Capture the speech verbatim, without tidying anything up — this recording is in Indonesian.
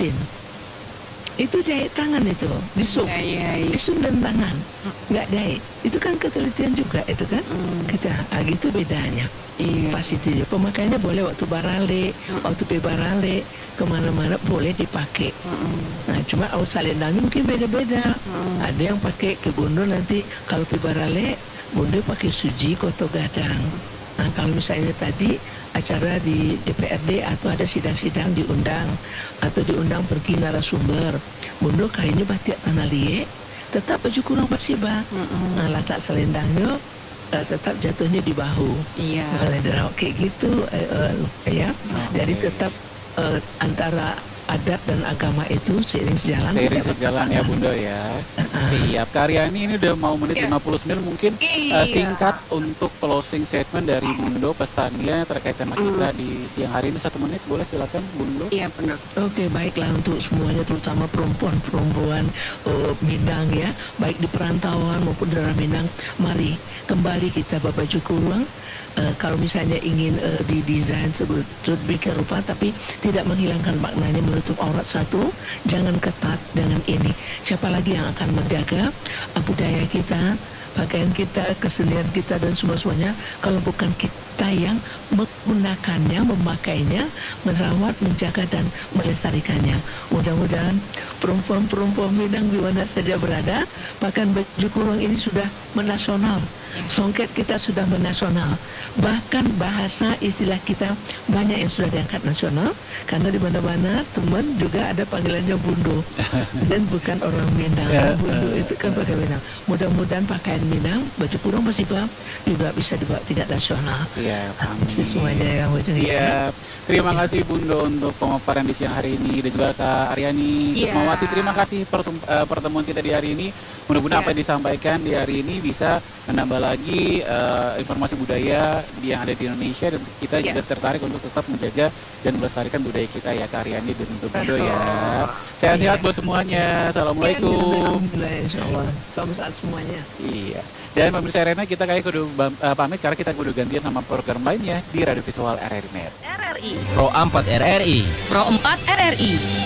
mesin. Itu jahit tangan itu, disum, Ya, ya, ya. disum dan tangan, nggak jahit. Itu kan ketelitian juga itu kan. Hmm. Kita, ah, gitu bedanya. Iya. Pas itu pemakaiannya boleh waktu barale, waktu pebarale, kemana-mana boleh dipakai. Mm-mm. Nah, cuma awal salendangnya mungkin beda-beda. Hmm. Ada yang pakai ke Bondo nanti kalau pebarale, Bondo pakai suji koto gadang. Nah, kalau misalnya tadi acara di D P R D atau ada sidang-sidang diundang atau diundang pergi narasumber, Bondo kayaknya batik tanah liek, tetap baju kurang pasiba. Mm-mm. Nah, letak selendangnya eh, tetap jatuhnya di bahu. Iya. Kalau kayak gitu eh, eh, ya. Jadi Oke. tetap eh, antara adat dan agama itu seiring sejalan. Seiring tidak sejalan ya bertentangan. Bunda ya. Siap. Karyani ini udah mau menit Iya. lima puluh sembilan mungkin Iya. eh, singkat untuk closing statement dari Bundo, pesannya terkait tema kita di siang hari ini satu menit boleh silakan Bundo. Iya benar. Oke, baiklah untuk semuanya, terutama perempuan-perempuan eh, Minang ya, baik di perantauan maupun di daerah Minang, mari kembali kita berbaju kurung. Eh, kalau misalnya ingin eh, didesain sedemikian rupa tapi tidak menghilangkan maknanya, menutup aurat satu, jangan ketat dengan ini. Siapa lagi yang akan menjaga eh, budaya kita, pakaian kita, kesenian kita dan semua-semuanya kalau bukan kita yang menggunakannya, memakainya, merawat, menjaga dan melestarikannya. Mudah-mudahan perempuan-perempuan Minang di mana saja berada, pakaian baju kurung ini sudah menasional. Songket kita sudah menasional. Bahkan bahasa istilah kita banyak yang sudah diangkat nasional, karena di mana-mana teman juga ada panggilannya Bundo dan bukan orang Minang. Ya, Bundo eh, itu kan pakaian Minang. Mudah-mudahan pakaian Minang, baju kurung Pasiba juga bisa dibawa tingkat nasional. Iya, Semuanya yang ujung Siap. Terima kasih Bundo untuk pemaparan di siang hari ini dan juga Kak Aryani Iya. Kusmawati. Terima kasih pertem- eh, pertemuan kita di hari ini. Mudah-mudahan Iya. apa yang disampaikan di hari ini bisa menambah lagi eh, informasi budaya yang ada di Indonesia dan kita Iya. juga tertarik untuk tetap menjaga dan melestarikan budaya kita ya Kak Aryani dan untuk Bundo ya. Sehat-sehat buat semuanya. Assalamualaikum. Alhamdulillah, insya Allah. Selamat saat semuanya. Iya. Dan pemirsa Arena kita kayak kudu bam- eh, pamit karena kita kudu gantian sama program lainnya di Radio Visual R R I Net. R R I. Pro empat R R I. Pro empat R R I.